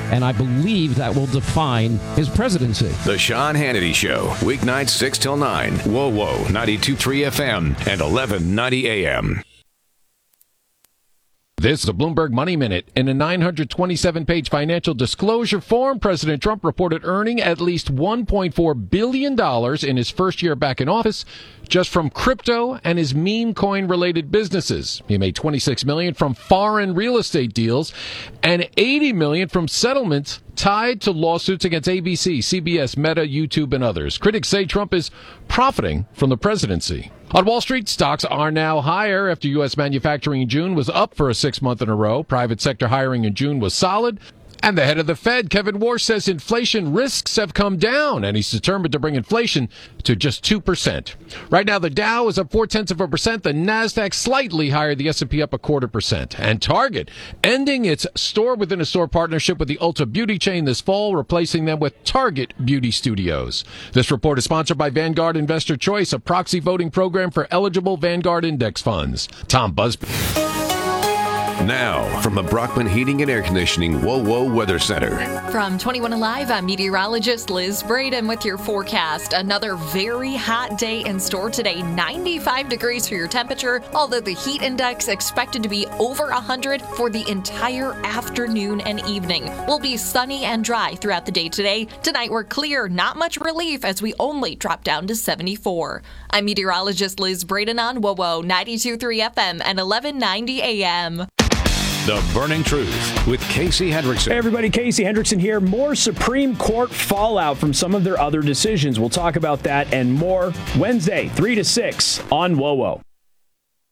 and I believe that will define his presidency. The Sean Hannity Show, weeknights 6 till 9. Whoa, 92.3 FM and 1190 AM. This is a Bloomberg Money Minute. In a 927-page financial disclosure form, President Trump reported earning at least $1.4 billion in his first year back in office just from crypto and his meme coin-related businesses. He made $26 million from foreign real estate deals and $80 million from settlements tied to lawsuits against ABC, CBS, Meta, YouTube, and others. Critics say Trump is profiting from the presidency. On Wall Street, stocks are now higher after U.S. manufacturing in June was up for a 6th month in a row. Private sector hiring in June was solid. And the head of the Fed, Kevin Warsh, says inflation risks have come down, and he's determined to bring inflation to just 2%. Right now, the Dow is up 0.4%, the NASDAQ slightly higher, the S&P up 0.25%. And Target ending its store-within-a-store partnership with the Ulta Beauty chain this fall, replacing them with Target Beauty Studios. This report is sponsored by Vanguard Investor Choice, a proxy voting program for eligible Vanguard index funds. Tom Busby. Now, from the Brockman Heating and Air Conditioning Whoa Weather Center. From 21 Alive, I'm meteorologist Liz Braden with your forecast. Another very hot day in store today. 95 degrees for your temperature, although the heat index expected to be over 100 for the entire afternoon and evening. We'll be sunny and dry throughout the day today. Tonight we're clear, not much relief as we only drop down to 74. I'm meteorologist Liz Braden on Whoa 92.3 FM and 1190 AM. The Burning Truth with Casey Hendrickson. Hey everybody, Casey Hendrickson here. More Supreme Court fallout from some of their other decisions. We'll talk about that and more Wednesday, 3 to 6 on Whoa.